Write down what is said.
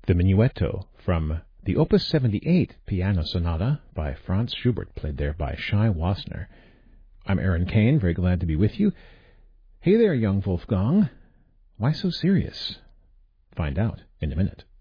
The Minuetto from the Opus 78 Piano Sonata by Franz Schubert, played there by Shai Wasner. I'm Aaron Kane, very glad to be with you. Hey there, young Wolfgang. Why so serious? Find out in a minute.